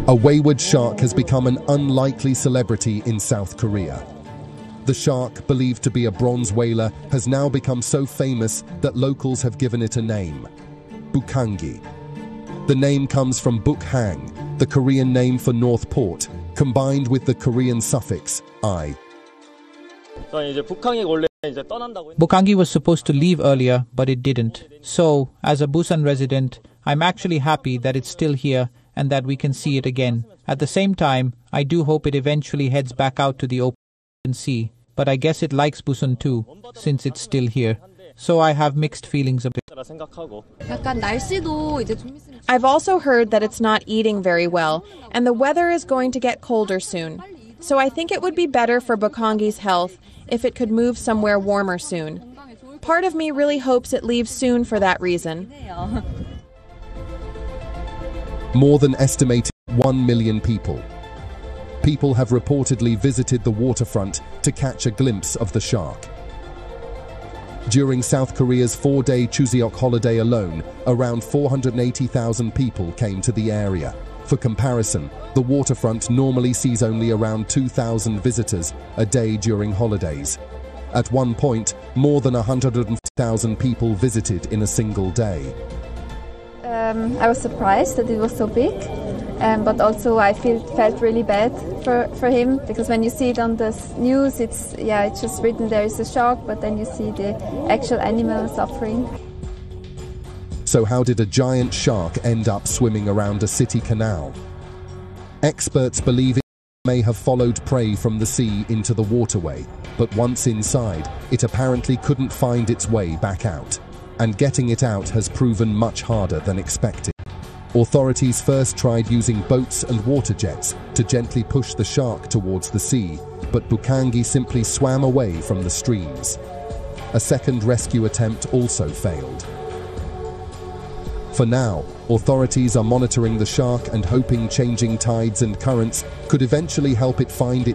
A wayward shark has become an unlikely celebrity in South Korea. The shark, believed to be a bronze whaler, has now become so famous that locals have given it a name: Bukhangi. The name comes from Bukhang, the Korean name for North Port, combined with the Korean suffix I. Bukhangi was supposed to leave earlier, but it didn't. So, as a Busan resident, I'm actually happy that it's still here and that we can see it again. At the same time, I do hope it eventually heads back out to the open sea. But I guess it likes Busan too, since it's still here. So I have mixed feelings about it. I've also heard that it's not eating very well, and the weather is going to get colder soon. So I think it would be better for Bukhangi's health if it could move somewhere warmer soon. Part of me really hopes it leaves soon for that reason. More than estimated 1 million people. People have reportedly visited the waterfront to catch a glimpse of the shark. During South Korea's 4-day Chuseok holiday alone, around 480,000 people came to the area. For comparison, the waterfront normally sees only around 2,000 visitors a day during holidays. At one point, more than 150,000 people visited in a single day. I was surprised that it was so big, but also I felt really bad for him, because when you see it on the news, it's just written there is a shark, but then you see the actual animal suffering. So how did a giant shark end up swimming around a city canal? Experts believe it may have followed prey from the sea into the waterway, but once inside, it apparently couldn't find its way back out. And getting it out has proven much harder than expected. Authorities first tried using boats and water jets to gently push the shark towards the sea, but Bukhangi simply swam away from the streams. A second rescue attempt also failed. For now, authorities are monitoring the shark and hoping changing tides and currents could eventually help it find its